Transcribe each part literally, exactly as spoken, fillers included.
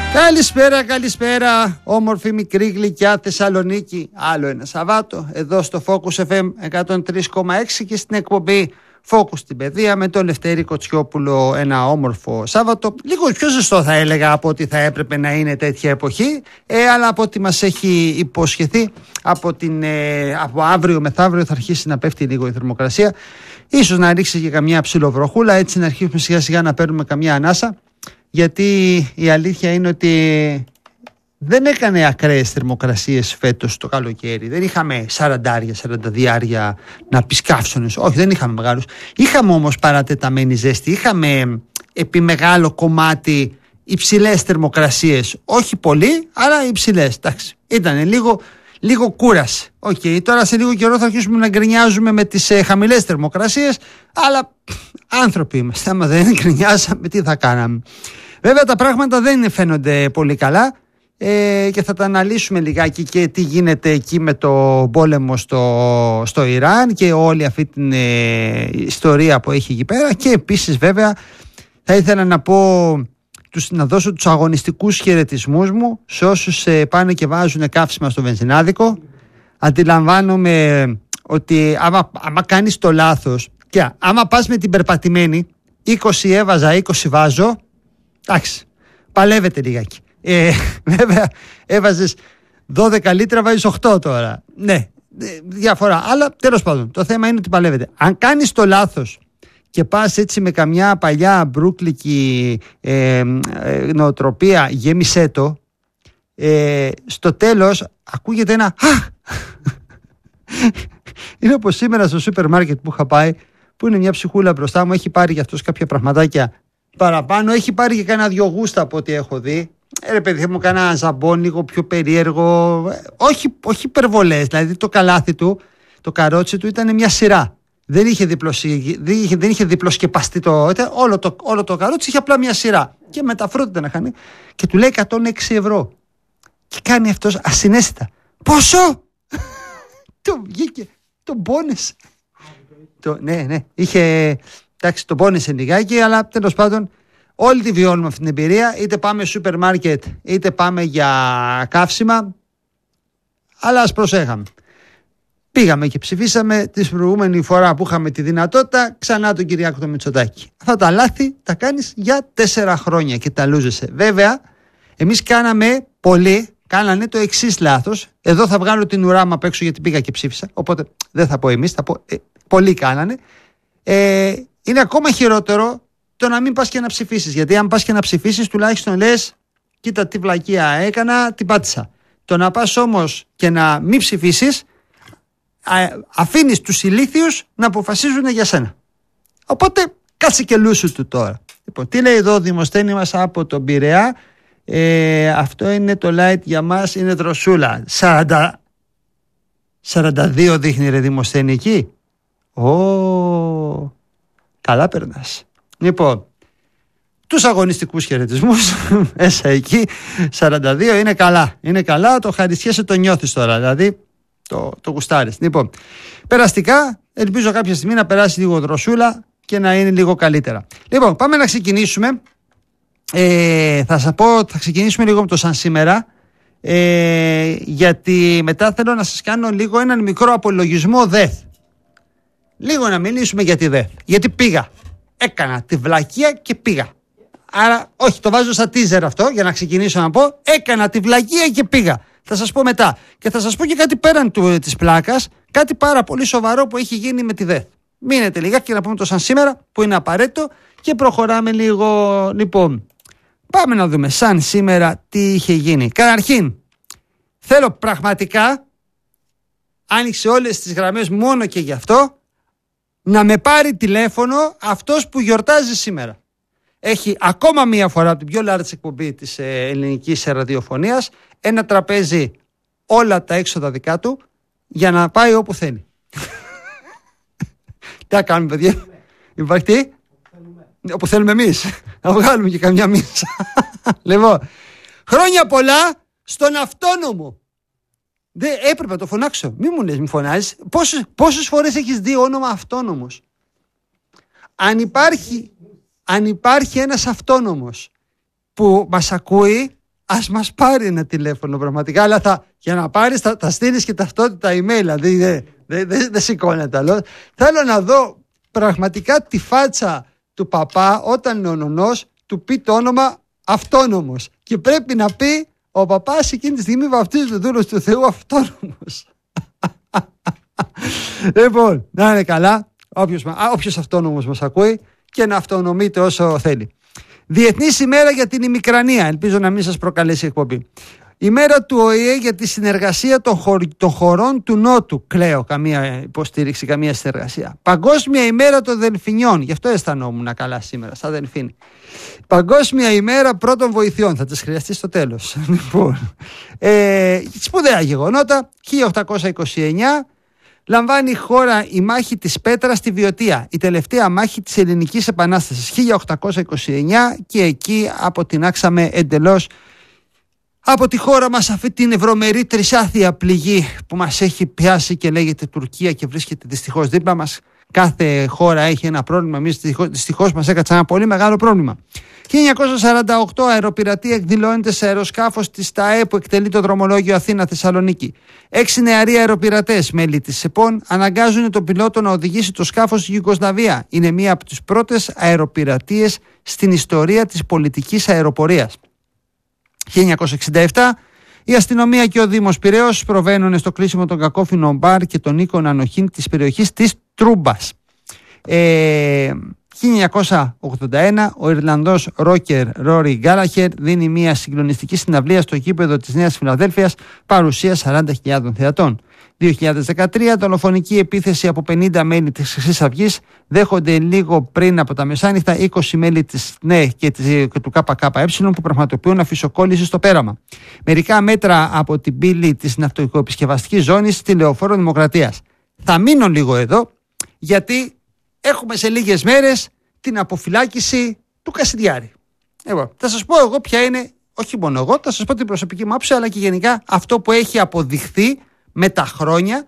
Καλησπέρα, καλησπέρα, όμορφη μικρή γλυκιά Θεσσαλονίκη. Άλλο ένα Σαββάτο, εδώ στο Focus εφ εμ εκατόν τρία κόμμα έξι και στην εκπομπή Focus στην Παιδεία με τον Λευτέρη Κοτσιόπουλο. Ένα όμορφο Σάββατο, λίγο πιο ζεστό θα έλεγα από ότι θα έπρεπε να είναι τέτοια εποχή, ε, αλλά από ό,τι μας έχει υποσχεθεί από, την, ε, από αύριο μεθαύριο θα αρχίσει να πέφτει λίγο η θερμοκρασία. Ίσως να ρίξει και καμιά ψιλοβροχούλα, έτσι να αρχίσουμε σιγά σιγά να παίρνουμε καμιά ανάσα. Γιατί η αλήθεια είναι ότι δεν έκανε ακραίες θερμοκρασίες φέτος το καλοκαίρι. Δεν είχαμε σαραντάρια, σαρανταδιάρια να πεις καύσονες. Όχι, δεν είχαμε μεγάλους. Είχαμε όμως παρατεταμένη ζέστη. Είχαμε επί μεγάλο κομμάτι υψηλές θερμοκρασίες. Όχι πολύ, αλλά υψηλές. Εντάξει, ήταν λίγο, λίγο κούραση. Οκ, okay, τώρα σε λίγο καιρό θα αρχίσουμε να γκρινιάζουμε με τις ε, χαμηλές θερμοκρασίες, αλλά άνθρωποι είμαστε. Άμα δεν γκρινιάζαμε, τι θα κάναμε. Βέβαια τα πράγματα δεν φαίνονται πολύ καλά ε, και θα τα αναλύσουμε λιγάκι και τι γίνεται εκεί με το πόλεμο στο, στο Ιράν και όλη αυτή την ε, ιστορία που έχει εκεί πέρα. Και επίσης βέβαια θα ήθελα να πω, τους, να δώσω τους αγωνιστικούς χαιρετισμούς μου σε όσους ε, πάνε και βάζουν καύσιμα στο βενζινάδικο. Αντιλαμβάνομαι ότι άμα, άμα κάνεις το λάθος και άμα πας με την περπατημένη είκοσι έβαζα, είκοσι βάζω, εντάξει, παλεύετε λιγάκι. Ε, βέβαια έβαζες δώδεκα λίτρα, βάζεις οκτώ τώρα. Ναι, διαφορά. Αλλά τέλος πάντων, το θέμα είναι ότι παλεύετε. Αν κάνεις το λάθος και πας έτσι με καμιά παλιά μπρούκλικη ε, ε, νοοτροπία, γέμισέ το, ε, στο τέλος ακούγεται ένα «Αχ!». Είναι όπως σήμερα στο σούπερ μάρκετ που είχα πάει, που είναι μια ψυχούλα μπροστά μου, έχει πάρει για αυτός κάποια πραγματάκια παραπάνω, έχει πάρει και κάνα δυο γούστα από ό,τι έχω δει. Ε, ρε παιδί μου, κάνα ζαμπόν λίγο πιο περίεργο, όχι, όχι υπερβολές, δηλαδή το καλάθι του, το καρότσι του ήταν μια σειρά. Δεν είχε, διπλοσυ... δεν είχε, δεν είχε διπλοσκεπαστεί το, όλο το, όλο το καρότσι, είχε απλά μια σειρά. Και με τα φρούτα να χάνει και του λέει εκατόν έξι ευρώ. Και κάνει αυτός ασυναίσθητα. Πόσο! Το βγήκε, τον πόνεσε. Το, ναι, ναι, είχε, εντάξει, τον πόνεσε λιγάκι, αλλά τέλος πάντων όλοι τη βιώνουμε αυτή την εμπειρία, είτε πάμε σούπερ μάρκετ, είτε πάμε για καύσιμα, αλλά ας προσέχαμε. Πήγαμε και ψηφίσαμε τη προηγούμενη φορά που είχαμε τη δυνατότητα ξανά τον Κυριάκο το Μητσοτάκη. Αυτά τα λάθη τα κάνεις για τέσσερα χρόνια και τα λούζεσαι. Βέβαια, εμείς κάναμε πολύ. Κάνανε το εξής λάθος. Εδώ θα βγάλω την ουρά μου απ' έξω γιατί πήγα και ψήφισα. Οπότε δεν θα πω εμείς, θα πω ε, πολλοί κάνανε. Ε, είναι ακόμα χειρότερο το να μην πας και να ψηφίσεις. Γιατί αν πας και να ψηφίσεις, τουλάχιστον λες, κοίτα τι βλακεία έκανα, την πάτησα. Το να πας όμως και να μην ψηφίσεις, αφήνεις τους ηλίθιους να αποφασίζουν για σένα. Οπότε κάτσε και λούσου του τώρα. Λοιπόν, τι λέει εδώ ο Δημοσθένη μας από τον Πειραιά. Ε, αυτό είναι το light για μας, είναι δροσούλα. σαράντα, σαράντα δύο δείχνει ρε Δημοσθένη εκεί. Ω, καλά περνάς. Λοιπόν, τους αγωνιστικούς χαιρετισμούς μέσα εκεί, σαράντα δύο είναι καλά. Είναι καλά, το χαρισιέσαι, το νιώθεις τώρα, δηλαδή το, το γουστάρεις. Λοιπόν, περαστικά, ελπίζω κάποια στιγμή να περάσει λίγο δροσούλα και να είναι λίγο καλύτερα. Λοιπόν, πάμε να ξεκινήσουμε. Ε, θα σας πω, θα ξεκινήσουμε λίγο με το σαν σήμερα, ε, γιατί μετά θέλω να σας κάνω λίγο έναν μικρό απολογισμό ΔΕΘ. Λίγο να μιλήσουμε για τη ΔΕΘ. Γιατί πήγα, έκανα τη βλακεία και πήγα. Άρα όχι, το βάζω σαν teaser αυτό για να ξεκινήσω να πω. Έκανα τη βλακεία και πήγα. Θα σας πω μετά. Και θα σας πω και κάτι πέραν του, της πλάκας, κάτι πάρα πολύ σοβαρό που έχει γίνει με τη ΔΕΘ. Μείνετε λιγάκι και να πούμε το σαν σήμερα που είναι απαραίτητο και προχωράμε λίγο. Λοιπόν, πάμε να δούμε σαν σήμερα τι είχε γίνει. Καταρχήν, θέλω πραγματικά, άνοιξε όλες τις γραμμές μόνο και γι' αυτό, να με πάρει τηλέφωνο αυτός που γιορτάζει σήμερα. Έχει ακόμα μία φορά από την πιο large εκπομπή της ε, ελληνικής ραδιοφωνίας ένα τραπέζι, όλα τα έξοδα δικά του, για να πάει όπου θέλει. Τι θα κάνουμε, παιδιά? Υπάρχει τι? Όπου θέλουμε εμείς. Να βγάλουμε και καμιά μίσα. Λοιπόν, χρόνια πολλά στον αυτόνομο. Δεν έπρεπε να το φωνάξω. Μη μου λες, μη φωνάζεις. Πόσες, πόσες φορές έχεις δει όνομα αυτόνομος? Αν υπάρχει, αν υπάρχει ένας αυτόνομος που μας ακούει, ας μας πάρει ένα τηλέφωνο πραγματικά. Αλλά θα, για να πάρεις θα, θα στείλεις και ταυτότητα email. Δηλαδή δεν δε, δε, δε σηκώνεται άλλο. Θέλω να δω πραγματικά τη φάτσα του παπά όταν ο νονός του πει το όνομα Αυτόνομος. Και πρέπει να πει ο παπάς εκείνη τη στιγμή βαφτίζει το δούλος του Θεού Αυτόνομος. Λοιπόν, να είναι καλά. Όποιος, όποιος αυτόνομος μας ακούει και να αυτονομείται όσο θέλει. Διεθνής ημέρα για την ημικρανία. Ελπίζω να μην σας προκαλέσει εκπομπή. Ημέρα του Ο Ε Ε για τη συνεργασία των, χω... των χωρών του Νότου. Κλαίω, καμία υποστήριξη, καμία συνεργασία. Παγκόσμια ημέρα των Δελφινιών. Γι' αυτό αισθανόμουν καλά σήμερα, σαν Δελφίνη. Παγκόσμια ημέρα πρώτων βοηθειών. Θα τις χρειαστεί στο τέλος. Λοιπόν, ε, σπουδαία γεγονότα. χίλια οκτακόσια είκοσι εννιά λαμβάνει η χώρα η μάχη της Πέτρας στη Βιωτία. Η τελευταία μάχη της Ελληνικής Επανάστασης. χίλια οκτακόσια είκοσι εννιά και εκεί αποτινάξαμε εντελώς από τη χώρα μας αυτή την ευρωμερή τρισάθεια πληγή που μας έχει πιάσει και λέγεται Τουρκία και βρίσκεται δυστυχώς δίπλα μας. Κάθε χώρα έχει ένα πρόβλημα. Εμείς δυστυχώς μας έκατσε ένα πολύ μεγάλο πρόβλημα. χίλια εννιακόσια σαράντα οκτώ αεροπειρατεία εκδηλώνεται σε αεροσκάφος της ΤΑΕ που εκτελεί το δρομολόγιο Αθήνα-Θεσσαλονίκη. Έξι νεαροί αεροπειρατές, μέλη της ΣΕΠΟΝ, αναγκάζουν τον πιλότο να οδηγήσει το σκάφος στη Ιουγκοσλαβία. Είναι μία από τις πρώτες αεροπειρατείες στην ιστορία της πολιτικής αεροπορίας. χίλια εννιακόσια εξήντα επτά η αστυνομία και ο Δήμος Πειραιώς προβαίνουν στο κλείσιμο των κακόφινων μπαρ και των οίκων ανοχήν της περιοχής της Τρούμπας. Ε, χίλια εννιακόσια ογδόντα ένα ο Ιρλανδός ρόκερ Ρόρι Γκάλαχερ δίνει μια συγκλονιστική συναυλία στο γήπεδο της Νέας Φιλαδέλφειας, παρουσία σαράντα χιλιάδων θεατών. δύο χιλιάδες δεκατρία δολοφονική επίθεση από πενήντα μέλη της Χρυσής Αυγής, δέχονται λίγο πριν από τα μεσάνυχτα είκοσι μέλη της ΝΕ και του ΚΚΕ που πραγματοποιούν αφισοκόλληση στο πέραμα. Μερικά μέτρα από την πύλη της ναυτικοεπισκευαστικής ζώνης στη Λεωφόρο Δημοκρατίας. Θα μείνω λίγο εδώ γιατί έχουμε σε λίγες μέρες την αποφυλάκηση του Κασιδιάρη. Εγώ, θα σας πω εγώ ποια είναι, όχι μόνο εγώ, θα σας πω την προσωπική μου άποψη, αλλά και γενικά αυτό που έχει αποδειχθεί με τα χρόνια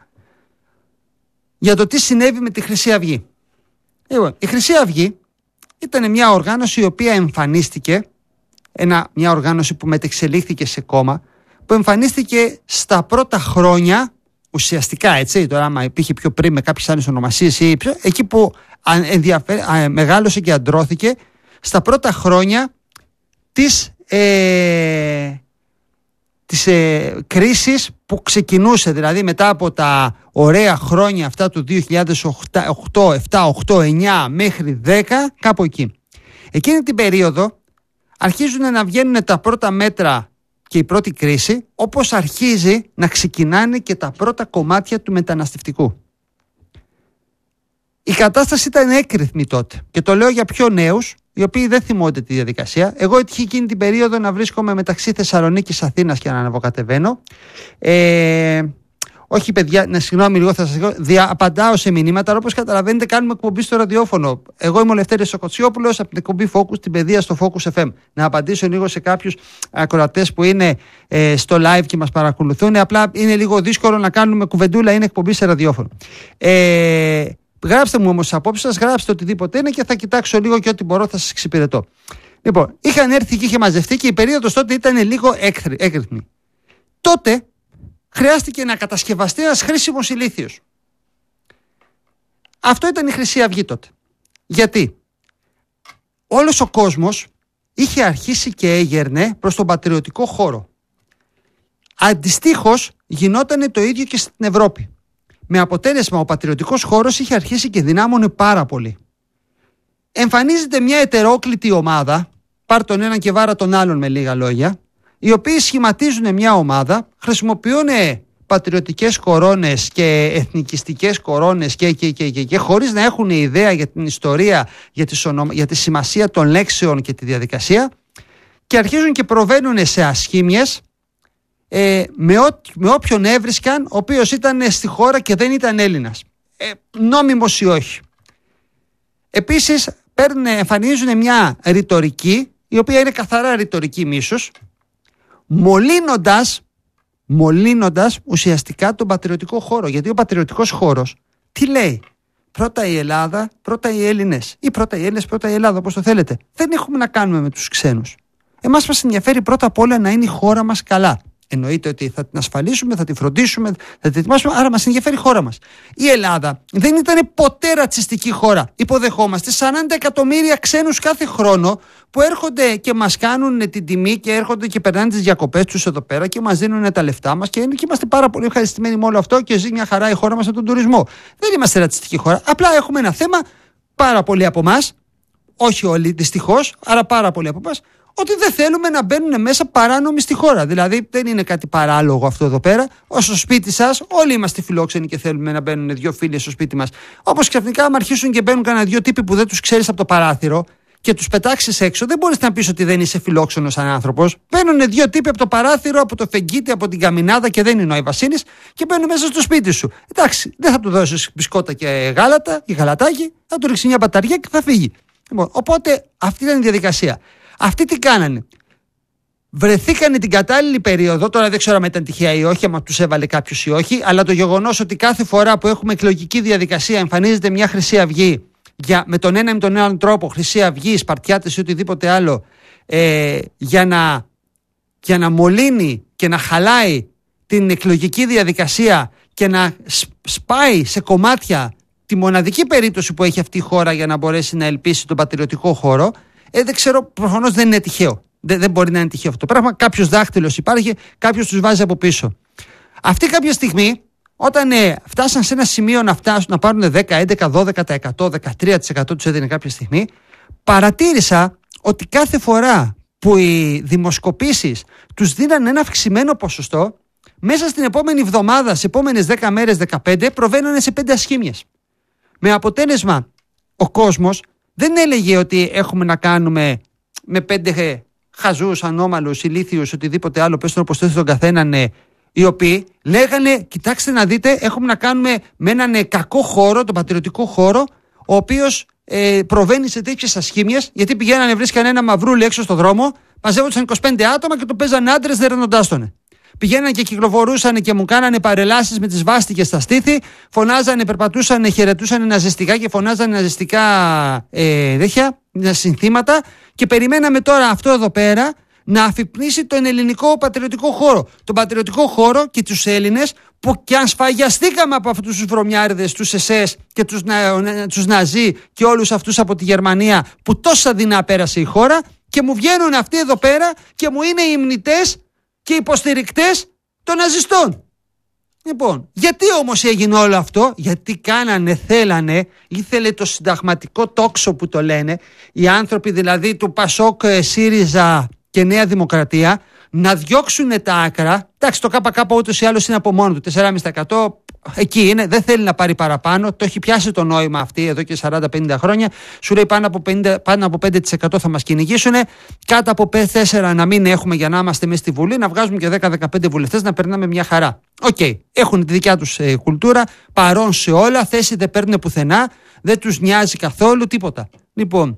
για το τι συνέβη με τη Χρυσή Αυγή. Λοιπόν, η Χρυσή Αυγή ήταν μια οργάνωση η οποία εμφανίστηκε, ένα, μια οργάνωση που μετεξελίχθηκε σε κόμμα, που εμφανίστηκε στα πρώτα χρόνια, ουσιαστικά έτσι, τώρα άμα υπήρχε πιο πριν με κάποιες άλλες ονομασίες ή πιο, εκεί που ενδιαφέ, μεγάλωσε και αντρώθηκε στα πρώτα χρόνια της, ε, της ε, κρίσης που ξεκινούσε, δηλαδή μετά από τα ωραία χρόνια αυτά του δύο χιλιάδες οκτώ, επτά, οκτώ, εννιά μέχρι δέκα, κάπου εκεί. Εκείνη την περίοδο αρχίζουν να βγαίνουν τα πρώτα μέτρα και η πρώτη κρίση, όπως αρχίζει να ξεκινάνε και τα πρώτα κομμάτια του μεταναστευτικού. Η κατάσταση ήταν έκρηθμη τότε και το λέω για πιο νέους, οι οποίοι δεν θυμώνται τη διαδικασία. Εγώ έτυχε εκείνη την περίοδο να βρίσκομαι μεταξύ Θεσσαλονίκης Αθήνας και να αναβοκατεβαίνω. Ε, όχι παιδιά, ναι, συγγνώμη λίγο, θα σας πω, δια, απαντάω σε μηνύματα, αλλά όπως καταλαβαίνετε κάνουμε εκπομπή στο ραδιόφωνο. Εγώ είμαι ο Λευτέρης Σοκοτσιόπουλος από την εκπομπή Focus, την παιδεία στο Focus εφ εμ. Να απαντήσω λίγο σε κάποιους ακροατές που είναι ε, στο live και μας παρακολουθούν. Απλά είναι λίγο δύσκολο να κάνουμε κουβεντούλα, είναι εκπομπή σε ραδιόφωνο. Ε, Γράψτε μου όμως τις απόψεις σας, γράψτε οτιδήποτε είναι και θα κοιτάξω λίγο και ό,τι μπορώ θα σας εξυπηρετώ. Λοιπόν, είχαν έρθει και είχε μαζευτεί και η περίοδος τότε ήταν λίγο έκρηθμη. Τότε χρειάστηκε να κατασκευαστεί ένας χρήσιμος ηλίθιος. Αυτό ήταν η Χρυσή Αυγή τότε. Γιατί όλος ο κόσμος είχε αρχίσει και έγερνε προς τον πατριωτικό χώρο. Αντιστοίχως γινόταν το ίδιο και στην Ευρώπη. Με αποτέλεσμα ο πατριωτικός χώρος είχε αρχίσει και δυνάμωνε πάρα πολύ. Εμφανίζεται μια ετερόκλητη ομάδα, πάρ' τον έναν και βάρα τον άλλον με λίγα λόγια, οι οποίοι σχηματίζουν μια ομάδα, χρησιμοποιούν πατριωτικές κορώνες και εθνικιστικές κορώνες και, και, και, και, και χωρίς να έχουν ιδέα για την ιστορία, για τη, σωνομα... για τη σημασία των λέξεων και τη διαδικασία, και αρχίζουν και προβαίνουν σε ασχήμιες ε, με, ό, με όποιον έβρισκαν ο οποίος ήταν στη χώρα και δεν ήταν Έλληνας, ε, νόμιμος ή όχι. Επίσης παίρνουν, εμφανίζουν μια ρητορική η οποία είναι καθαρά ρητορική μίσους, μολύνοντας, μολύνοντας ουσιαστικά τον πατριωτικό χώρο. Γιατί ο πατριωτικός χώρος τι λέει? Πρώτα η Ελλάδα, πρώτα οι Έλληνες, ή πρώτα οι Έλληνες, πρώτα η Ελλάδα, όπως το θέλετε. Δεν έχουμε να κάνουμε με τους ξένους. Εμάς μας ενδιαφέρει πρώτα απ' όλα να είναι η χώρα μας καλά. Εννοείται ότι θα την ασφαλίσουμε, θα την φροντίσουμε, θα την ετοιμάσουμε, άρα μας ενδιαφέρει η χώρα μας. Η Ελλάδα δεν ήταν ποτέ ρατσιστική χώρα. Υποδεχόμαστε σαράντα εκατομμύρια ξένους κάθε χρόνο που έρχονται και μας κάνουν την τιμή και έρχονται και περνάνε τις διακοπές τους εδώ πέρα και μας δίνουν τα λεφτά μας και είμαστε πάρα πολύ ευχαριστημένοι με όλο αυτό και ζει μια χαρά η χώρα μας από τον τουρισμό. Δεν είμαστε ρατσιστική χώρα. Απλά έχουμε ένα θέμα, πάρα πολλοί από εμάς, όχι όλοι δυστυχώς, αλλά πάρα πολλοί από εμάς, ότι δεν θέλουμε να μπαίνουν μέσα παράνομοι στη χώρα. Δηλαδή δεν είναι κάτι παράλογο αυτό εδώ πέρα. Όσο στο σπίτι σας, όλοι είμαστε φιλόξενοι και θέλουμε να μπαίνουν δύο φίλοι στο σπίτι μας. Όπως ξαφνικά, άμα αρχίσουν και μπαίνουν κανένα δύο τύποι που δεν τους ξέρεις από το παράθυρο και τους πετάξεις έξω, δεν μπορείς να πεις ότι δεν είσαι φιλόξενος σαν άνθρωπος. Μπαίνουν δύο τύποι από το παράθυρο, από το φεγγίτι, από την καμινάδα και δεν είναι ο Βασίλης και μπαίνουν μέσα στο σπίτι σου. Εντάξει, δεν θα του δώσεις μπισκότα και γάλατα ή γαλατάκι, θα του ρίξει μια μπαταριά και θα φύγει. Λοιπόν, οπότε αυτή ήταν η διαδικασία. Αυτοί τι κάνανε? Βρεθήκανε την κατάλληλη περίοδο, τώρα δεν ξέρω αν ήταν τυχαία ή όχι, άμα τους έβαλε κάποιος ή όχι, αλλά το γεγονός ότι κάθε φορά που έχουμε εκλογική διαδικασία εμφανίζεται μια Χρυσή Αυγή για, με τον ένα ή με τον άλλον τρόπο, Χρυσή Αυγή, Σπαρτιάτες ή οτιδήποτε άλλο, ε, για, να, για να μολύνει και να χαλάει την εκλογική διαδικασία και να σπάει σε κομμάτια τη μοναδική περίπτωση που έχει αυτή η χώρα για να μπορέσει να ελπίσει τον πατριωτικό χώρο. Ε, δεν ξέρω, προφανώς δεν είναι τυχαίο. Δεν, δεν μπορεί να είναι τυχαίο αυτό το πράγμα. Κάποιος δάχτυλος υπάρχει, κάποιος τους βάζει από πίσω. Αυτή κάποια στιγμή, όταν ε, φτάσαν σε ένα σημείο να, φτάσουν, να πάρουν δέκα, έντεκα, δώδεκα τοις εκατό, δεκατρία τοις εκατό τους έδινε κάποια στιγμή, παρατήρησα ότι κάθε φορά που οι δημοσκοπήσεις τους δίναν ένα αυξημένο ποσοστό, μέσα στην επόμενη εβδομάδα, σε επόμενες δέκα μέρες, δεκαπέντε, προβαίνανε σε πέντε ασχήμιες. Με αποτέλεσμα, ο κόσμος δεν έλεγε ότι έχουμε να κάνουμε με πέντε χαζούς, ανώμαλους, ηλίθιους, οτιδήποτε άλλο, πες τον όπως θέλει τον καθέναν, οι οποίοι λέγανε, κοιτάξτε να δείτε, έχουμε να κάνουμε με έναν κακό χώρο, τον πατριωτικό χώρο, ο οποίος ε, προβαίνει σε τέτοιες ασχήμιες, γιατί πηγαίνανε, βρίσκανε ένα μαυρούλι έξω στο δρόμο, μαζεύονταν είκοσι πέντε άτομα και το παίζανε άντρες δερνοντάς τον. Πηγαίνανε και κυκλοφορούσαν και μου κάνανε παρελάσεις με τις βάστηκες στα στήθη, φωνάζανε, περπατούσανε, χαιρετούσαν ναζιστικά και φωνάζανε ναζιστικά ε, δέχεια, συνθήματα και περιμέναμε τώρα αυτό εδώ πέρα να αφυπνίσει τον ελληνικό πατριωτικό χώρο. Τον πατριωτικό χώρο και τους Έλληνες που και αν σφαγιαστήκαμε από αυτούς τους βρωμιάριδες, τους ες ες και τους, να, τους Ναζί και όλους αυτούς από τη Γερμανία που τόσα δεινά πέρασε η χώρα και μου βγαίνουν αυτοί εδώ πέρα και μου είναι οι υμνητές και υποστηρικτές των ναζιστών. Λοιπόν, γιατί όμως έγινε όλο αυτό? Γιατί κάνανε, θέλανε, ήθελε το συνταγματικό τόξο που το λένε, οι άνθρωποι δηλαδή του Πασόκ, ΣΥΡΙΖΑ και Νέα Δημοκρατία, να διώξουν τα άκρα. Εντάξει, το ΚΚ ούτως ή άλλως είναι από μόνο του, τέσσερα κόμμα πέντε τοις εκατό εκεί είναι, δεν θέλει να πάρει παραπάνω, το έχει πιάσει το νόημα αυτή εδώ και σαράντα πενήντα χρόνια. Σου λέει πάνω από, πενήντα, πάνω από πέντε τοις εκατό θα μας κυνηγήσουν, κάτω από τέσσερα να μην έχουμε για να είμαστε μέσα στη Βουλή, να βγάζουμε και δέκα με δεκαπέντε βουλευτές, να περνάμε μια χαρά. Οκ, okay. Έχουν τη δικιά τους ε, κουλτούρα, παρόν σε όλα, θέση δεν παίρνουν πουθενά, δεν τους νοιάζει καθόλου τίποτα. Λοιπόν,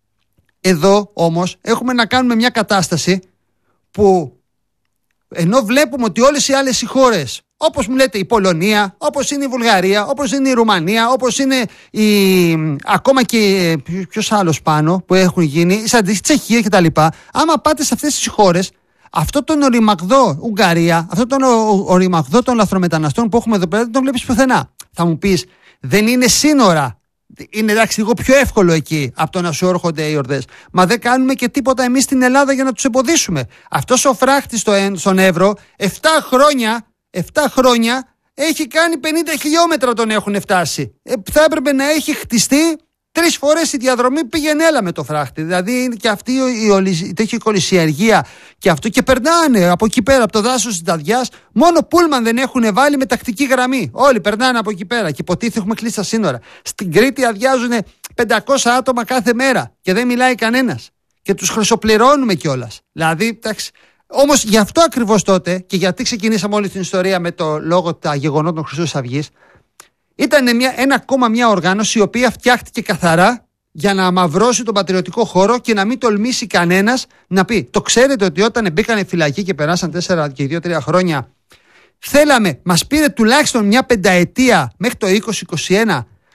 εδώ όμως έχουμε να κάνουμε μια κατάσταση που ενώ βλέπουμε ότι όλες οι άλλες οι χώρες, όπως μου λέτε η Πολωνία, όπως είναι η Βουλγαρία, όπως είναι η Ρουμανία, όπως είναι η... ακόμα και ποιος άλλος πάνω που έχουν γίνει, σαν τη Τσεχία κτλ. Άμα πάτε σε αυτές τις χώρες, αυτό τον οριμαγδό Ουγγαρία, αυτό τον οριμαγδό των λαθρομεταναστών που έχουμε εδώ πέρα, δεν τον βλέπεις πουθενά. Θα μου πεις, δεν είναι σύνορα. Είναι εντάξει λίγο πιο εύκολο εκεί από το να σου έρχονται οι ορδές. Μα δεν κάνουμε και τίποτα εμείς στην Ελλάδα για να τους εμποδίσουμε. Αυτός ο φράχτης στον Εύρο, εφτά χρόνια, εφτά χρόνια έχει κάνει πενήντα χιλιόμετρα τον έχουν φτάσει. Ε, θα έπρεπε να έχει χτιστεί τρεις φορές η διαδρομή, πήγαινε έλα με το φράχτη. Δηλαδή είναι και αυτή η τέτοια κολυσιεργία και αυτό και περνάνε από εκεί πέρα, από το δάσος της Δαδιάς. Μόνο πούλμαν δεν έχουν βάλει με τακτική γραμμή. Όλοι περνάνε από εκεί πέρα και υποτίθεται έχουμε κλείσει τα σύνορα. Στην Κρήτη αδειάζουν πεντακόσια άτομα κάθε μέρα και δεν μιλάει κανένας. Και τους χρυσοπληρώνουμε κιόλας. Δηλαδή, εντάξει. Όμως γι' αυτό ακριβώς τότε και γιατί ξεκινήσαμε όλη την ιστορία με το λόγο τα γεγονότων Χρυσής Αυγής. Ήταν μια, ένα ακόμα μια οργάνωση η οποία φτιάχτηκε καθαρά για να αμαυρώσει τον πατριωτικό χώρο και να μην τολμήσει κανένας να πει. Το ξέρετε ότι όταν μπήκανε φυλακή και περάσαν τέσσερα και δύο τρία χρόνια, θέλαμε, μας πήρε τουλάχιστον μια πενταετία μέχρι το είκοσι είκοσι ένα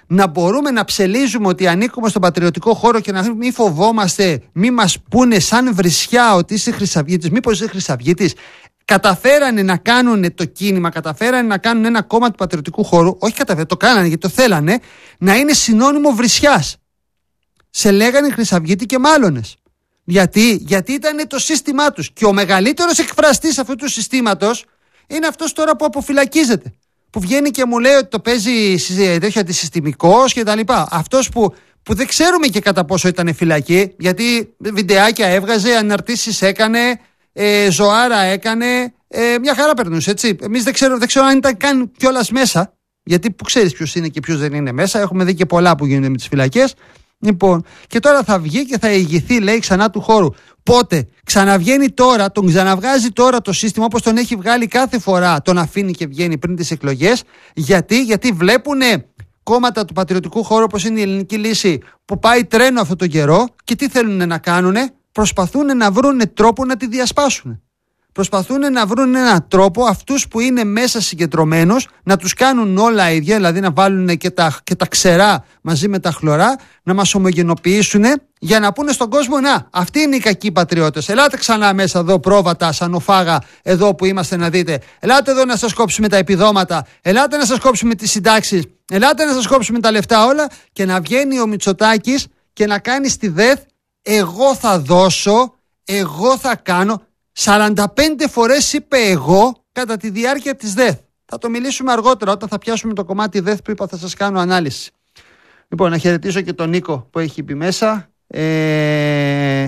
να μπορούμε να ψελίζουμε ότι ανήκουμε στον πατριωτικό χώρο και να μην φοβόμαστε, μην μας πούνε σαν βρισιά ότι είσαι χρυσαυγίτης, μήπως είσαι χρυσαυγίτης. Καταφέρανε να κάνουν το κίνημα, καταφέρανε να κάνουν ένα κόμμα του πατριωτικού χώρου, όχι καταφέρανε, το κάνανε γιατί το θέλανε, να είναι συνώνυμο βρισιάς. Σε λέγανε χρυσαυγίτη και μάλωνες. Γιατί, γιατί ήταν το σύστημά τους. Και ο μεγαλύτερος εκφραστής αυτού του συστήματος είναι αυτός τώρα που αποφυλακίζεται. Που βγαίνει και μου λέει ότι το παίζει τέτοια αντισυστημικός και τα λοιπά. Αυτός που, που δεν ξέρουμε και κατά πόσο ήταν φυλακή, γιατί βιντεάκια έβγαζε, αναρτήσεις έκανε, ε, ζωάρα έκανε, ε, μια χαρά περνούσε, έτσι. Εμείς δεν ξέρω, δεν ξέρω αν ήταν καν κιόλας μέσα, γιατί που ξέρεις ποιος είναι και ποιος δεν είναι μέσα. Έχουμε δει και πολλά που γίνονται με τις φυλακές. Λοιπόν, και τώρα θα βγει και θα ηγηθεί, λέει, ξανά του χώρου. Πότε ξαναβγαίνει τώρα, τον ξαναβγάζει τώρα το σύστημα όπως τον έχει βγάλει κάθε φορά. Τον αφήνει και βγαίνει πριν τις εκλογές. Γιατί, γιατί βλέπουν κόμματα του πατριωτικού χώρου όπως είναι η Ελληνική Λύση που πάει τρένο αυτόν τον καιρό και τι θέλουν να κάνουν, προσπαθούν να βρουν τρόπο να τη διασπάσουν. Προσπαθούν να βρουν έναν τρόπο αυτούς που είναι μέσα συγκεντρωμένους να τους κάνουν όλα ίδια, δηλαδή να βάλουν και τα, και τα ξερά μαζί με τα χλωρά, να μας ομογενοποιήσουν για να πούνε στον κόσμο, να, αυτοί είναι οι κακοί πατριώτες. Ελάτε ξανά μέσα εδώ, πρόβατα, σανοφάγα, εδώ που είμαστε να δείτε. Ελάτε εδώ να σας κόψουμε τα επιδόματα. Ελάτε να σας κόψουμε τις συντάξεις. Ελάτε να σας κόψουμε τα λεφτά όλα. Και να βγαίνει ο Μητσοτάκης και να κάνει στη ΔΕΘ, εγώ θα δώσω, εγώ θα κάνω. σαράντα πέντε φορές είπε εγώ κατά τη διάρκεια της ΔΕΘ. Θα το μιλήσουμε αργότερα όταν θα πιάσουμε το κομμάτι ΔΕΘ που είπα θα σας κάνω ανάλυση. Λοιπόν, να χαιρετήσω και τον Νίκο που έχει μπει μέσα. Ε...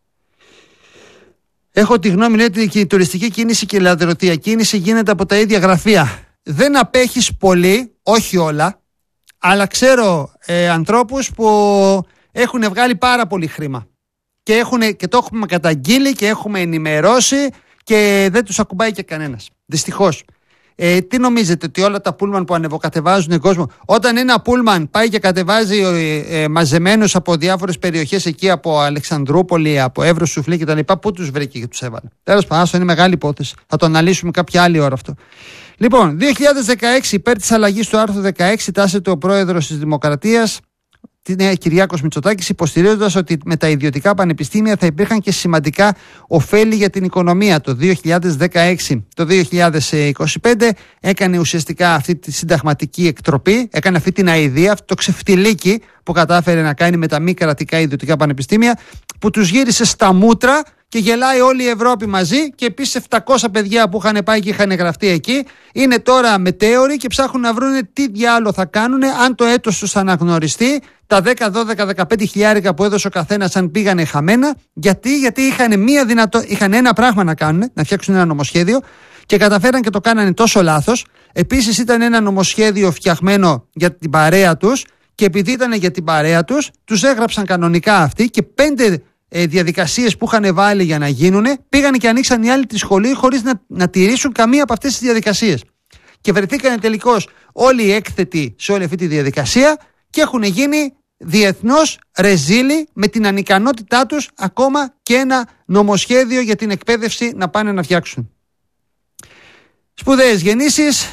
Έχω τη γνώμη, λέει, ότι η τουριστική κίνηση και η λαδρωτεία κίνηση γίνεται από τα ίδια γραφεία. Δεν απέχεις πολύ, όχι όλα, αλλά ξέρω ε, ανθρώπους που έχουν βγάλει πάρα πολύ χρήμα. Και, έχουν, και το έχουμε καταγγείλει και έχουμε ενημερώσει και δεν τους ακουμπάει και κανένας. Δυστυχώς. Ε, τι νομίζετε, ότι όλα τα πούλμαν που ανεβοκατεβάζουν κόσμο, όταν ένα πούλμαν πάει και κατεβάζει ε, ε, μαζεμένους από διάφορες περιοχές εκεί, από Αλεξανδρούπολη, από Εύρο, Σουφλή κτλ., πού τους βρήκε και τους έβαλε? Τέλος πάντων, είναι μεγάλη υπόθεση. Θα το αναλύσουμε κάποια άλλη ώρα αυτό. Λοιπόν, δύο χιλιάδες δεκαέξι, υπέρ της αλλαγής του άρθρου δεκαέξι, τάσεται ο πρόεδρος της Δημοκρατίας, Κυριάκος Μητσοτάκης, υποστηρίζοντας ότι με τα ιδιωτικά πανεπιστήμια θα υπήρχαν και σημαντικά ωφέλη για την οικονομία. Το δύο χιλιάδες δεκαέξι, το δύο χιλιάδες είκοσι πέντε έκανε ουσιαστικά αυτή τη συνταγματική εκτροπή, έκανε αυτή την αηδία, αυτό το ξεφτιλίκι που κατάφερε να κάνει με τα μη κρατικά ιδιωτικά πανεπιστήμια, που τους γύρισε στα μούτρα και γελάει όλη η Ευρώπη μαζί. Και επίσης επτακόσια παιδιά που είχαν πάει και είχαν γραφτεί εκεί είναι τώρα μετέωροι και ψάχνουν να βρουν τι διάλογο θα κάνουν, αν το έτος τους θα αναγνωριστεί, τα δέκα, δώδεκα, δεκαπέντε χιλιάρικα που έδωσε ο καθένας αν πήγανε χαμένα. Γιατί, γιατί είχαν, μία δυνατό, είχαν ένα πράγμα να κάνουν, να φτιάξουν ένα νομοσχέδιο και καταφέραν και το κάνανε τόσο λάθος. Επίσης ήταν ένα νομοσχέδιο φτιαχμένο για την παρέα τους και επειδή ήταν για την παρέα τους, τους έγραψαν κανονικά αυτοί και πέντε ε, διαδικασίες που είχαν βάλει για να γίνουν, πήγαν και ανοίξαν οι άλλοι τη σχολή χωρίς να, να τηρήσουν καμία από αυτές τις διαδικασίες. Και βρεθήκαν τελικώς όλοι έκθετοι σε όλη αυτή τη διαδικασία και έχουν γίνει διεθνώς ρεζίλοι με την ανικανότητά τους ακόμα και ένα νομοσχέδιο για την εκπαίδευση να πάνε να φτιάξουν. Σπουδαίες γεννήσεις.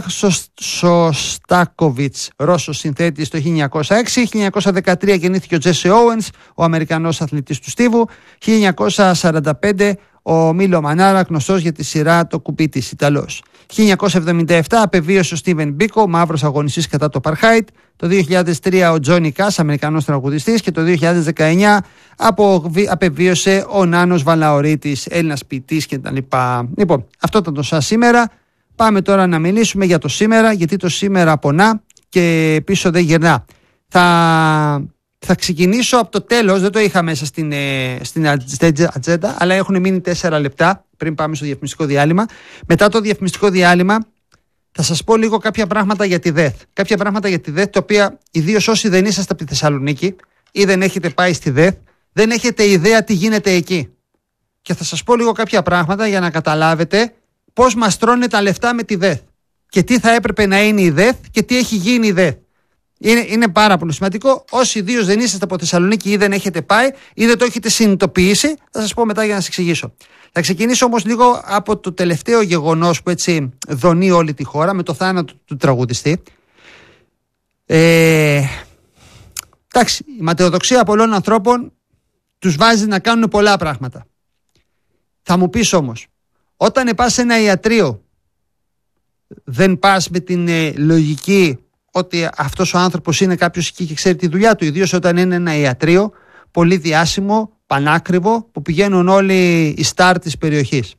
Σωστάκοβιτς, Ρώσος συνθέτης, το χίλια εννιακόσια έξι. χίλια εννιακόσια δεκατρία γεννήθηκε ο Τζέσι Όουενς, ο Αμερικανός αθλητής του στίβου. χίλια εννιακόσια σαράντα πέντε ο Μίλο Μανάρα, γνωστός για τη σειρά Το κουπί της, Ιταλός. χίλια εννιακόσια εβδομήντα επτά απεβίωσε ο Στίβεν Μπίκο, μαύρος αγωνιστής κατά το Απαρχάιτ. Το δύο χιλιάδες τρία ο Τζόνι Κάς, Αμερικανός τραγουδιστής. Και το δύο χιλιάδες δεκαεννιά απεβίωσε ο Νάνος Βαλαωρίτης, Έλληνας ποιητής κτλ. Λοιπόν, αυτό ήταν το σας σήμερα. Πάμε τώρα να μιλήσουμε για το σήμερα, γιατί το σήμερα πονά και πίσω δεν γυρνά. Θα, θα ξεκινήσω από το τέλος, δεν το είχα μέσα στην, στην ατζέντα, αλλά έχουν μείνει τέσσερα λεπτά πριν πάμε στο διαφημιστικό διάλειμμα. Μετά το διαφημιστικό διάλειμμα θα σας πω λίγο κάποια πράγματα για τη ΔΕΘ. Κάποια πράγματα για τη ΔΕΘ, τα οποία ιδίως όσοι δεν είσαστε από τη Θεσσαλονίκη ή δεν έχετε πάει στη ΔΕΘ, δεν έχετε ιδέα τι γίνεται εκεί. Και θα σας πω λίγο κάποια πράγματα για να καταλάβετε πώς μας τρώνε τα λεφτά με τη ΔΕΘ και τι θα έπρεπε να είναι η ΔΕΘ και τι έχει γίνει η ΔΕΘ. Είναι, είναι πάρα πολύ σημαντικό. Όσοι ιδίως δεν είσαστε από Θεσσαλονίκη ή δεν έχετε πάει ή δεν το έχετε συνειδητοποιήσει, θα σας πω μετά για να σας εξηγήσω. Θα ξεκινήσω όμως λίγο από το τελευταίο γεγονός που έτσι δονεί όλη τη χώρα, με το θάνατο του τραγουδιστή. Ε, εντάξει, η ματαιοδοξία πολλών ανθρώπων τους βάζει να κάνουν πολλά πράγματα. Θα μου πεις όμως, όταν πας σε ένα ιατρείο, δεν πας με την ε, λογική ότι αυτός ο άνθρωπος είναι κάποιος εκεί και ξέρει τη δουλειά του, ιδίως όταν είναι ένα ιατρείο πολύ διάσημο, πανάκριβο, που πηγαίνουν όλοι οι στάρ της περιοχής.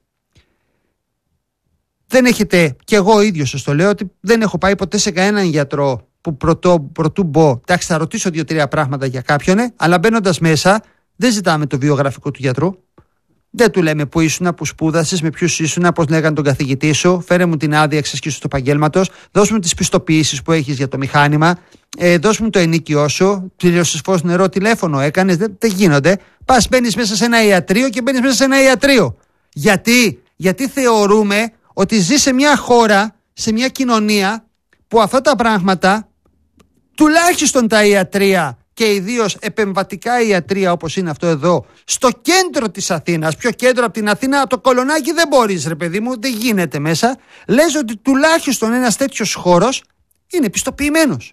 Δεν έχετε, και εγώ ίδιος σας το λέω, ότι δεν έχω πάει ποτέ σε κανέναν γιατρό που πρωτού, πρωτού μπω. Εντάξει, θα ρωτήσω δύο-τρία πράγματα για κάποιον, αλλά μπαίνοντας μέσα, δεν ζητάμε το βιογραφικό του γιατρού. Δεν του λέμε πού ήσουν, πού σπούδασες, με ποιους ήσουν, πώς λέγανε τον καθηγητή σου, φέρε μου την άδεια εξασκήσεως του επαγγέλματος, δώσ' μου τις πιστοποιήσεις που έχεις για το μηχάνημα, ε, δώσ' μου το ενίκιό σου, πλήρωσες φως, νερό, τηλέφωνο έκανες, δεν, δεν γίνονται. Πας, μπαίνεις μέσα σε ένα ιατρείο και μπαίνεις μέσα σε ένα ιατρείο. Γιατί, Γιατί θεωρούμε ότι ζει σε μια χώρα, σε μια κοινωνία που αυτά τα πράγματα, τουλάχιστον τα ιατρεία και ιδίως επεμβατικά ιατρεία όπως είναι αυτό εδώ, στο κέντρο της Αθήνας, πιο κέντρο από την Αθήνα, το Κολονάκι δεν μπορείς ρε παιδί μου, δεν γίνεται μέσα, λες ότι τουλάχιστον ένας τέτοιος χώρος είναι πιστοποιημένος.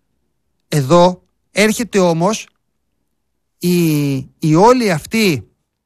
Εδώ έρχεται όμως η, η όλη αυτή,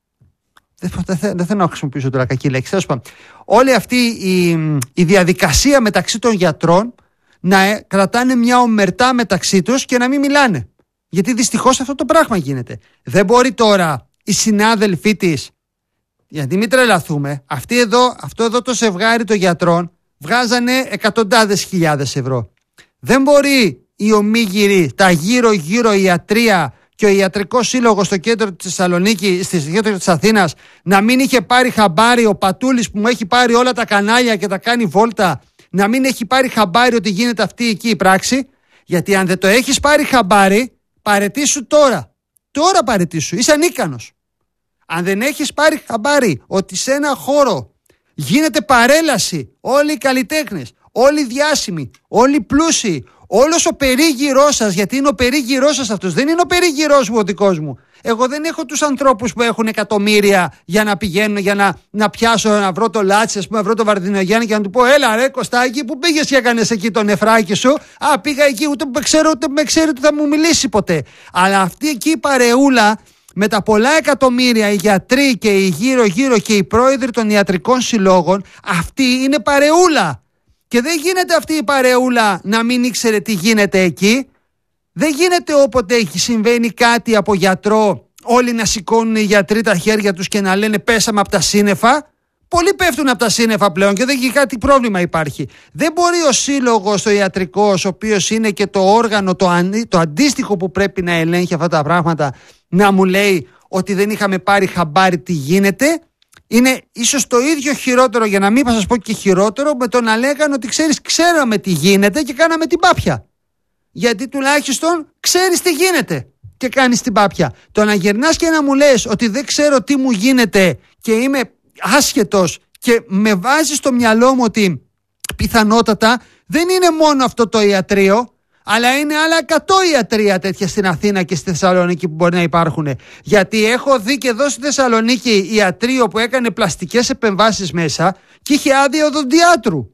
δεν, δεν, δεν θέλω να χρησιμοποιήσω τώρα κακή λέξη, τέλος πάντων, όλη αυτή η, η διαδικασία μεταξύ των γιατρών να ε, κρατάνε μια ομερτά μεταξύ τους και να μην μιλάνε. Γιατί δυστυχώς αυτό το πράγμα γίνεται. Δεν μπορεί τώρα οι συνάδελφοί της, γιατί μην τρελαθούμε, αυτοί εδώ, αυτό εδώ το ζευγάρι των γιατρών βγάζανε εκατοντάδες χιλιάδες ευρώ. Δεν μπορεί οι ομίγυροι, τα γύρω-γύρω ιατρεία και ο ιατρικός σύλλογος στο κέντρο της Θεσσαλονίκη, στη κέντρο της Αθήνας, να μην είχε πάρει χαμπάρι ο Πατούλης που μου έχει πάρει όλα τα κανάλια και τα κάνει βόλτα, να μην έχει πάρει χαμπάρι ότι γίνεται αυτή εκεί η πράξη. Γιατί αν δεν το έχεις πάρει χαμπάρι, παραιτήσου τώρα. Τώρα παραιτήσου. Είσαι ανίκανος. Αν δεν έχεις πάρει χαμπάρι ότι σε ένα χώρο γίνεται παρέλαση, όλοι οι καλλιτέχνες, όλοι οι διάσημοι, όλοι οι πλούσιοι, όλος ο περίγυρός σας, γιατί είναι ο περίγυρός σας αυτός, δεν είναι ο περίγυρός μου ο δικός μου. Εγώ δεν έχω τους ανθρώπους που έχουν εκατομμύρια για να πηγαίνουν, για να, να πιάσω, να βρω το Λάτσι, ας πούμε, να βρω το Βαρδινογιάννη και να του πω: έλα ρε Κωστάκη, που πήγες και έκανες εκεί το νεφράκι σου? Α, πήγα εκεί, ούτε με ξέρω, ούτε με ξέρει, ούτε θα μου μιλήσει ποτέ. Αλλά αυτή εκεί η παρεούλα με τα πολλά εκατομμύρια, οι γιατροί και οι γύρω-γύρω και οι πρόεδροι των ιατρικών συλλόγων, αυτή είναι παρεούλα. Και δεν γίνεται αυτή η παρεούλα να μην ήξερε τι γίνεται εκεί. Δεν γίνεται όποτε συμβαίνει κάτι από γιατρό, όλοι να σηκώνουν οι γιατροί τα χέρια τους και να λένε πέσαμε από τα σύννεφα. Πολλοί πέφτουν από τα σύννεφα πλέον και δεν έχει κάτι πρόβλημα υπάρχει. Δεν μπορεί ο σύλλογος, ο ιατρικός, ο οποίος είναι και το όργανο, το, αν, το αντίστοιχο που πρέπει να ελέγχει αυτά τα πράγματα, να μου λέει ότι δεν είχαμε πάρει χαμπάρι τι γίνεται. Είναι ίσως το ίδιο χειρότερο, για να μην σας πω και χειρότερο, με το να λέγανε ότι ξέρεις, ξέραμε τι γίνεται και κάναμε την πάπια. Γιατί τουλάχιστον ξέρεις τι γίνεται και κάνεις την πάπια. Το να γυρνάς και να μου λες ότι δεν ξέρω τι μου γίνεται και είμαι άσχετος και με βάζεις στο μυαλό μου ότι πιθανότατα δεν είναι μόνο αυτό το ιατρείο, αλλά είναι άλλα εκατό ιατρεία τέτοια στην Αθήνα και στη Θεσσαλονίκη που μπορεί να υπάρχουν. Γιατί έχω δει και εδώ στη Θεσσαλονίκη ιατρείο που έκανε πλαστικές επεμβάσεις μέσα και είχε άδεια οδοντιάτρου.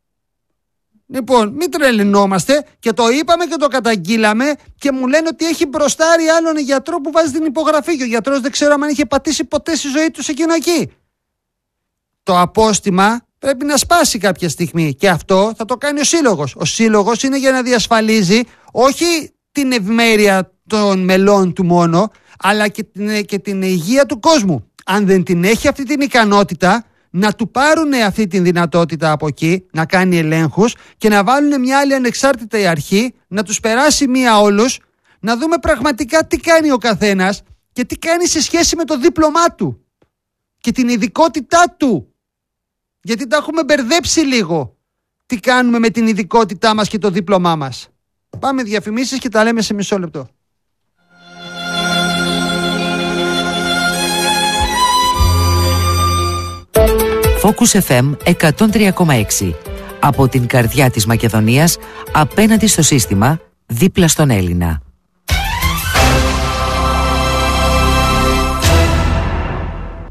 Λοιπόν, μην τρελαινόμαστε, και το είπαμε και το καταγγείλαμε και μου λένε ότι έχει μπροστάρει άλλον γιατρό που βάζει την υπογραφή και ο γιατρός δεν ξέρω αν είχε πατήσει ποτέ στη ζωή του σε εκείνο εκεί. Το απόστημα πρέπει να σπάσει κάποια στιγμή και αυτό θα το κάνει ο σύλλογος. Ο σύλλογος είναι για να διασφαλίζει όχι την ευμέρεια των μελών του μόνο, αλλά και την, και την υγεία του κόσμου. Αν δεν την έχει αυτή την ικανότητα, να του πάρουν αυτή τη δυνατότητα από εκεί, να κάνει ελέγχους και να βάλουν μια άλλη ανεξάρτητη αρχή, να τους περάσει μία όλους, να δούμε πραγματικά τι κάνει ο καθένας και τι κάνει σε σχέση με το δίπλωμά του και την ειδικότητά του. Γιατί τα έχουμε μπερδέψει λίγο τι κάνουμε με την ειδικότητά μας και το δίπλωμά μας. Πάμε διαφημίσεις και τα λέμε σε μισό λεπτό. Focus εφ εμ εκατόν τρία κόμμα έξι. Από την καρδιά της Μακεδονίας, απέναντι στο σύστημα, δίπλα στον Έλληνα.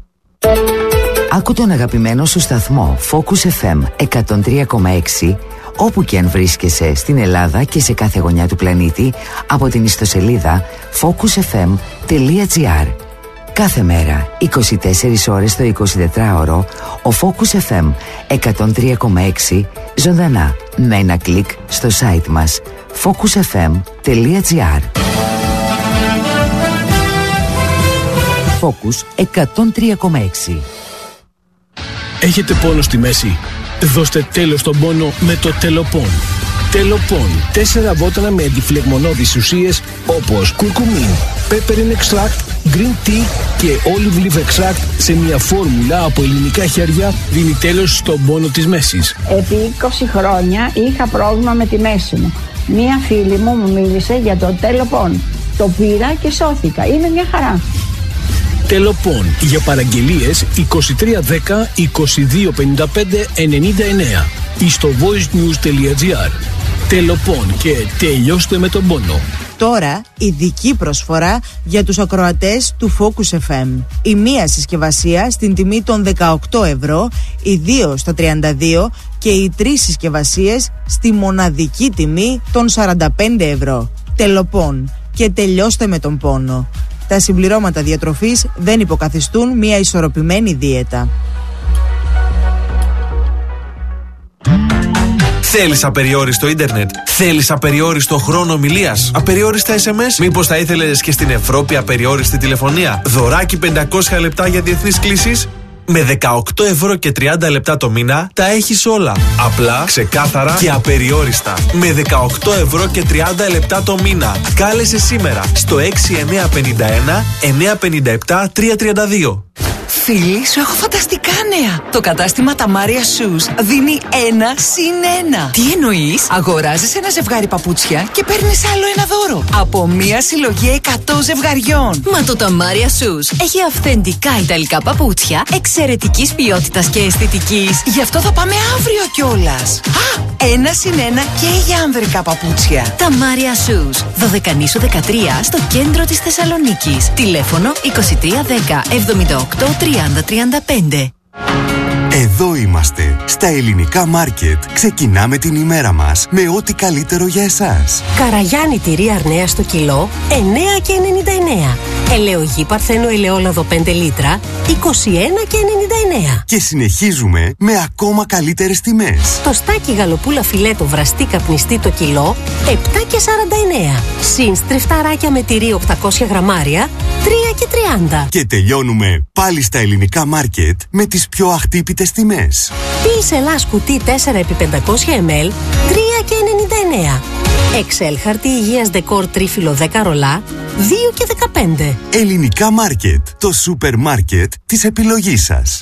Άκου τον αγαπημένο σου σταθμό Focus εφ εμ εκατόν τρία κόμμα έξι όπου και αν βρίσκεσαι στην Ελλάδα και σε κάθε γωνιά του πλανήτη από την ιστοσελίδα focus f m τελεία g r. Κάθε μέρα, είκοσι τέσσερις ώρες το εικοσιτετράωρο, ο Focus εφ εμ εκατόν τρία κόμμα έξι ζωντανά με ένα κλικ στο site μας focus f m τελεία g r. Focus εκατόν τρία κόμμα έξι. Έχετε πόνο στη μέση? Δώστε τέλος στον πόνο με το Τελοπών. Τελοπών. Τέσσερα βότανα με αντιφλεγμονώδεις ουσίες όπως κουρκουμίν, peppermint extract, green tea και olive leaf extract σε μια φόρμουλα από ελληνικά χέρια δίνει τέλος στον πόνο της μέσης. Επί είκοσι χρόνια είχα πρόβλημα με τη μέση μου. Μία φίλη μου μου μίλησε για το Τελοπών. Το πήρα και σώθηκα. Είναι μια χαρά. Τελοπών. Για παραγγελίες είκοσι τρία δέκα είκοσι δύο πενήντα πέντε ενενήντα εννέα ή στο voice news τελεία g r. Τελοπών και τελειώστε με τον πόνο. Τώρα ειδική προσφορά για τους ακροατές του Focus εφ εμ. Η μία συσκευασία στην τιμή των δεκαοκτώ ευρώ, οι δύο στα τριάντα δύο και οι τρεις συσκευασίες στη μοναδική τιμή των σαράντα πέντε ευρώ. Τελοπών και τελειώστε με τον πόνο. Τα συμπληρώματα διατροφής δεν υποκαθιστούν μια ισορροπημένη δίαιτα. Θέλεις απεριόριστο ίντερνετ? Θέλεις απεριόριστο χρόνο ομιλίας? Απεριόριστα ες εμ ες? Μήπως θα ήθελες και στην Ευρώπη απεριόριστη τηλεφωνία? Δωράκι πεντακόσια λεπτά για διεθνείς κλήσεις? Με δεκαοκτώ ευρώ και τριάντα λεπτά το μήνα τα έχεις όλα. Απλά, ξεκάθαρα και απεριόριστα. Με δεκαοκτώ ευρώ και τριάντα λεπτά το μήνα. Κάλεσε σήμερα στο έξι εννιά πέντε ένα εννιά πέντε επτά τρία τρία δύο. Φίλοι, σου έχω φανταστικά νέα. Το κατάστημα Ταμάρια Shoes δίνει ένα συν ένα. Τι εννοείς? Αγοράζεις ένα ζευγάρι παπούτσια και παίρνεις άλλο ένα δώρο. Από μία συλλογή εκατό ζευγαριών. Μα το Ταμάρια Shoes έχει αυθεντικά ιταλικά παπούτσια εξαιρετικής ποιότητας και αισθητικής. Γι' αυτό θα πάμε αύριο κιόλας. Α, ένα συν ένα και για ανδρικά παπούτσια. Ταμάρια Shoes. Δωδεκανήσου δεκατρία στο κέντρο της Θεσσαλονίκης. Τηλέφωνο είκοσι τρία δέκα εβδομήντα οκτώ τριάντα τριάντα πέντε. Εδώ είμαστε, στα ελληνικά μάρκετ. Ξεκινάμε την ημέρα μας με ό,τι καλύτερο για εσάς. Καραγιάννη τυρί Αρνέα στο κιλό, εννέα και ενενήντα εννέα. Ελαιογή Παρθένο ελαιόλαδο πέντε λίτρα, είκοσι ένα και ενενήντα εννέα. Και συνεχίζουμε με ακόμα καλύτερες τιμές. Το στάκι γαλοπούλα φιλέτο βραστή καπνιστή το κιλό, επτά και σαράντα εννέα. Συν στριφταράκια με τυρί οκτακόσια γραμμάρια, τρία και τριάντα. Και τελειώνουμε πάλι στα ελληνικά μάρκετ με τις πιο αχτύπητες τιμές. Ποίης Ελλάς κουτί τέσσερα επί πεντακόσια μιλιλίτρα, τρία και ενενήντα εννέα. Εξέλ χαρτί υγείας δεκόρ τρίφυλλο δέκα ρολά, δύο και δεκαπέντε. Ελληνικά μάρκετ, το σούπερ μάρκετ της επιλογής σας.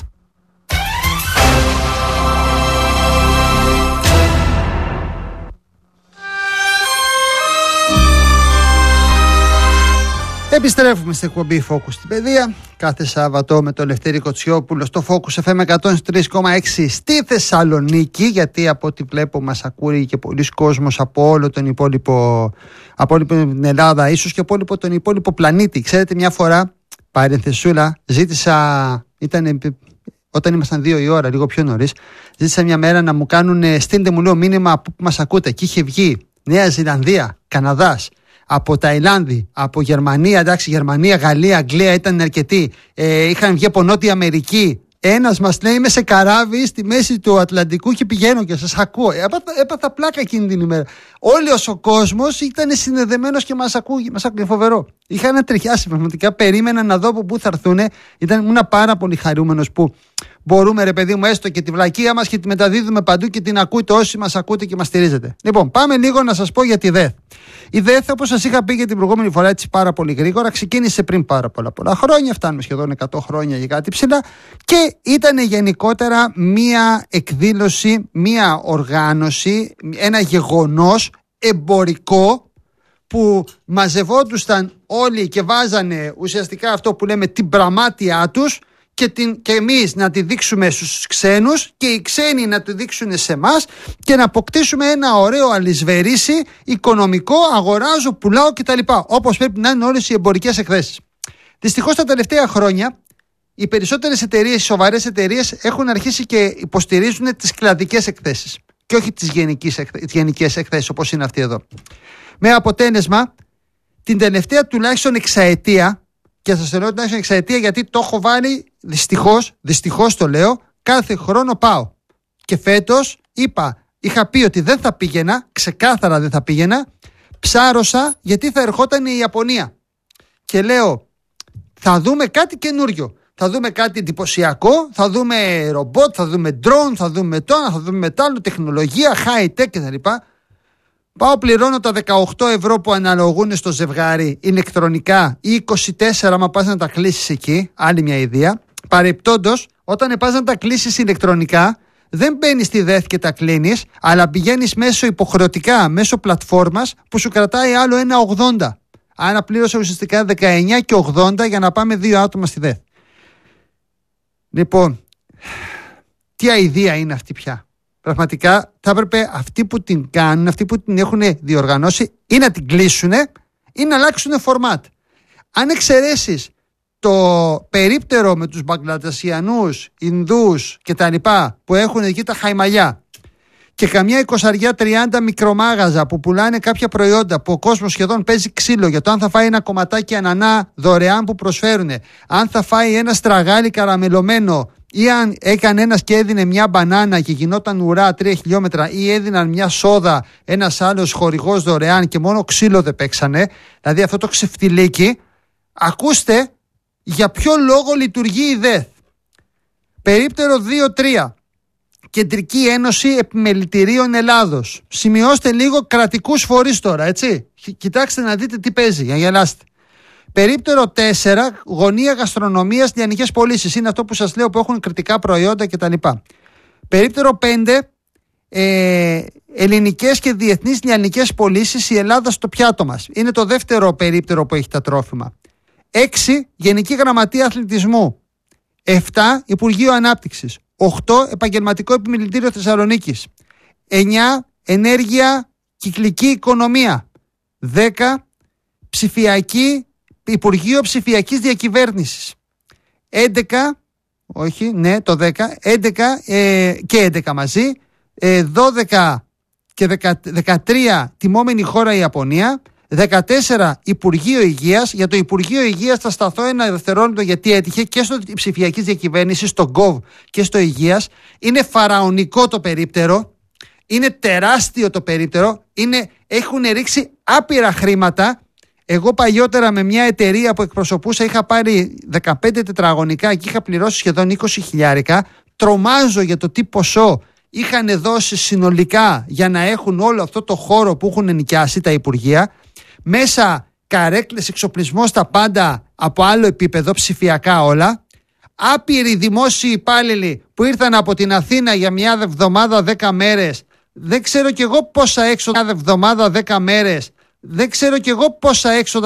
Επιστρέφουμε στην εκπομπή Focus στην Παιδεία. Κάθε Σάββατο με τον Λευτέρη Κοτσιόπουλο στο Focus εφ εμ εκατόν τρία κόμμα έξι στη Θεσσαλονίκη. Γιατί από ό,τι βλέπω μας ακούει και πολλοί κόσμος από όλο τον υπόλοιπο, από όλη την Ελλάδα, ίσως και από όλο τον υπόλοιπο πλανήτη. Ξέρετε, μια φορά, παρενθεσούλα, ζήτησα, ήταν, όταν ήμασταν δύο η ώρα, λίγο πιο νωρίς, ζήτησα μια μέρα να μου κάνουν, στείλτε μου λέω μήνυμα από που μας ακούτε. Και είχε βγει Νέα Ζηλανδία, Καναδάς, από Ταϊλάνδη, από Γερμανία, εντάξει, Γερμανία, Γαλλία, Αγγλία ήταν αρκετοί. Ε, είχαν βγει από Νότια Αμερική. Ένας μας λέει: είμαι σε καράβι στη μέση του Ατλαντικού και πηγαίνω και σας ακούω. Έπαθα, έπαθα πλάκα εκείνη την ημέρα. Όλος ο κόσμος ήταν συνδεδεμένος και μας ακούει. Μας ακούει, φοβερό. Είχα ανατριχιάσει πραγματικά. Περίμενα να δω από πού θα έρθουν. Ήμουν πάρα πολύ χαρούμενος που μπορούμε, ρε παιδί μου, έστω και τη βλακεία μας και τη μεταδίδουμε παντού και την ακούτε όσοι μας ακούτε και μας στηρίζετε. Λοιπόν, πάμε λίγο να σας πω για τη ΔΕΘ. Η ΔΕΘ, όπως σας είχα πει και την προηγούμενη φορά, έτσι πάρα πολύ γρήγορα, ξεκίνησε πριν πάρα πολλά πολλά χρόνια, φτάνουμε σχεδόν εκατό χρόνια για κάτι ψηλά, και ήταν γενικότερα μία εκδήλωση, μία οργάνωση, ένα γεγονός εμπορικό που μαζευόντουσαν όλοι και βάζανε ουσιαστικά αυτό που λέμε την πραμάτια τους και, την, και εμείς να τη δείξουμε στους ξένους και οι ξένοι να τη δείξουν σε εμάς και να αποκτήσουμε ένα ωραίο αλυσβερίσι οικονομικό, αγοράζω, πουλάω κτλ. Όπως πρέπει να είναι όλες οι εμπορικές εκθέσεις. Δυστυχώς τα τελευταία χρόνια οι περισσότερες εταιρείες, οι σοβαρές εταιρείες έχουν αρχίσει και υποστηρίζουν τις κλαδικές εκθέσεις. και όχι τις γενικές εκθέσεις όπως είναι αυτή εδώ. Με αποτέλεσμα την τελευταία τουλάχιστον εξαετία, και σας λέω τουλάχιστον εξαετία γιατί το έχω βάλει δυστυχώς, δυστυχώς το λέω, κάθε χρόνο πάω. Και φέτος είπα, είχα πει ότι δεν θα πήγαινα, ξεκάθαρα δεν θα πήγαινα, ψάρωσα γιατί θα ερχόταν η Ιαπωνία. Και λέω, θα δούμε κάτι καινούριο. Θα δούμε κάτι εντυπωσιακό, θα δούμε ρομπότ, θα δούμε drone, θα δούμε τόνα, θα δούμε μετάλλο, τεχνολογία, high tech κτλ. Πάω, πληρώνω τα δεκαοκτώ ευρώ που αναλογούν στο ζευγάρι ηλεκτρονικά ή είκοσι τέσσερα άμα πας να τα κλείσεις εκεί, άλλη μια ιδέα. Παρεπτόντως, όταν πας να τα κλείσεις ηλεκτρονικά, δεν μπαίνεις στη ΔΕΘ και τα κλείνεις, αλλά πηγαίνεις μέσω υποχρεωτικά, μέσω πλατφόρμας που σου κρατάει άλλο ένα ογδόντα. Άρα πλήρωσα ουσιαστικά δεκαεννιά και ογδόντα για να πάμε δύο άτομα στη ΔΕΘ. Λοιπόν, τι αηδία είναι αυτή πια. Πραγματικά θα έπρεπε αυτοί που την κάνουν, αυτοί που την έχουν διοργανώσει, ή να την κλείσουν ή να αλλάξουν φορμάτ. Αν εξαιρέσεις το περίπτερο με τους Μπαγκλαντασιανούς, Ινδούς και τα λοιπά που έχουν εκεί τα χαϊμαλιά και καμιά εικοσαριά τριάντα μικρομάγαζα που πουλάνε κάποια προϊόντα που ο κόσμος σχεδόν παίζει ξύλο για το αν θα φάει ένα κομματάκι ανανά δωρεάν που προσφέρουν, αν θα φάει ένα στραγάλι καραμελωμένο ή αν έκανε ένας και έδινε μια μπανάνα και γινόταν ουρά τρία χιλιόμετρα ή έδιναν μια σόδα ένας άλλος χορηγός δωρεάν και μόνο ξύλο δεν παίξανε, δηλαδή αυτό το ξεφτιλίκι, ακούστε για ποιο λόγο λειτουργεί η ΔΕΘ. Περίπτερο δύο τρία. Κεντρική Ένωση Επιμελητηρίων Ελλάδος. Σημειώστε λίγο κρατικούς φορείς τώρα, έτσι. Κοιτάξτε να δείτε τι παίζει, για γελάστε. Περίπτερο τέσσερα, Γωνία Γαστρονομίας, Λιανικές Πωλήσεις. Είναι αυτό που σας λέω που έχουν κριτικά προϊόντα κτλ. Περίπτερο πέντε, ε, Ελληνικές και Διεθνείς Λιανικές Πωλήσεις, η Ελλάδα στο πιάτο μας. Είναι το δεύτερο περίπτερο που έχει τα τρόφιμα. έξι, Γενική Γραμματεία Αθλητισμού. επτά, Υπουργείο Ανάπτυξης. οκτώ, Επαγγελματικό Επιμελητήριο Θεσσαλονίκης. εννιά, Ενέργεια Κυκλική Οικονομία. δέκα, Ψηφιακή, Υπουργείο Ψηφιακής Διακυβέρνησης. έντεκα, όχι, ναι, το δέκα, έντεκα ε, και έντεκα μαζί, ε, δώδεκα και δεκατρία τιμόμενη χώρα η Ιαπωνία, δεκατέσσερα Υπουργείο Υγείας. Για το Υπουργείο Υγείας θα σταθώ ένα δευτερόλεπτο γιατί έτυχε και στο ψηφιακής διακυβέρνησης, στο Gov και στο Υγείας. Είναι φαραωνικό το περίπτερο, είναι τεράστιο το περίπτερο, είναι, έχουν ρίξει άπειρα χρήματα. Εγώ παλιότερα με μια εταιρεία που εκπροσωπούσα είχα πάρει δεκαπέντε τετραγωνικά και είχα πληρώσει σχεδόν είκοσι χιλιάρικα. Τρομάζω για το τι ποσό είχαν δώσει συνολικά για να έχουν όλο αυτό το χώρο που έχουν νοικιάσει τα Υπουργεία. Μέσα καρέκλες, εξοπλισμός, τα πάντα από άλλο επίπεδο, ψηφιακά όλα. Άπειροι δημόσιοι υπάλληλοι που ήρθαν από την Αθήνα για μια εβδομάδα, δέκα μέρες. Δεν ξέρω κι εγώ πόσα έξοδα εβδομάδα, δέκα μέρες. Δεν ξέρω κι εγώ πόσα έξοδα